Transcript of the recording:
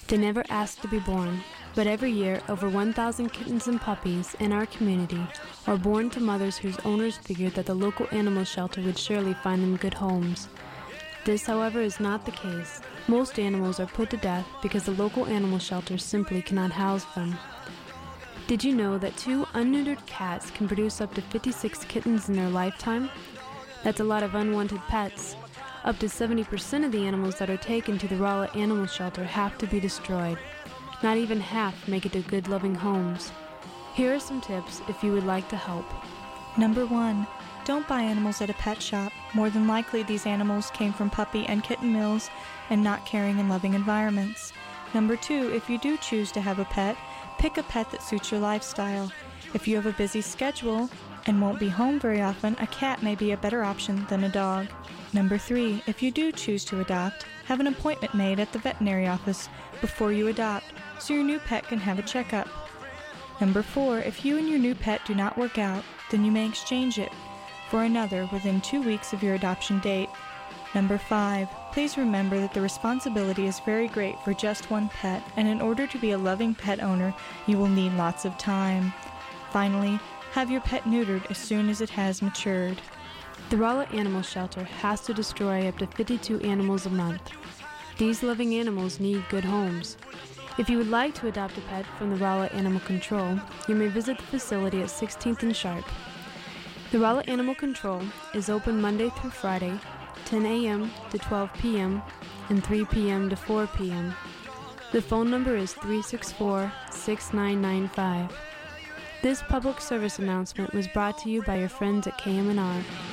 They never ask to be born, but every year over 1,000 kittens and puppies in our community are born to mothers whose owners figured that the local animal shelter would surely find them good homes. This, however, is not the case. Most animals are put to death because the local animal shelter simply cannot house them. Did you know that 2 unneutered cats can produce up to 56 kittens in their lifetime? That's a lot of unwanted pets. Up to 70% of the animals that are taken to the Rolla Animal Shelter have to be destroyed. Not even half make it to good, loving homes. Here are some tips if you would like to help. Number 1. Don't buy animals at a pet shop. More than likely, these animals came from puppy and kitten mills and not caring and loving environments. Number 2. If you do choose to have a pet, pick a pet that suits your lifestyle. If you have a busy schedule and won't be home very often, a cat may be a better option than a dog. Number 3. If you do choose to adopt, have an appointment made at the veterinary office before you adopt so your new pet can have a checkup. Number 4. If you and your new pet do not work out, then you may exchange it for another within 2 weeks of your adoption date. Number 5. Please remember that the responsibility is very great for just one pet, and in order to be a loving pet owner, you will need lots of time. Finally, have your pet neutered as soon as it has matured. The Rolla Animal Shelter has to destroy up to 52 animals a month. These loving animals need good homes. If you would like to adopt a pet from the Rolla Animal Control, you may visit the facility at 16th and Sharp. The Rolla Animal Control is open Monday through Friday, 10 a.m. to 12 p.m. and 3 p.m. to 4 p.m. The phone number is 364-6995. This public service announcement was brought to you by your friends at KMNR.